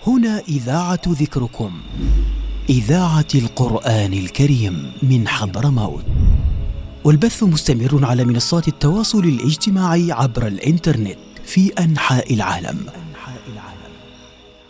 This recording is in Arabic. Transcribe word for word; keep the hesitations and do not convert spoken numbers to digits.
هنا إذاعة ذكركم، إذاعة القرآن الكريم من حضرموت، والبث مستمر على منصات التواصل الاجتماعي عبر الإنترنت في أنحاء العالم.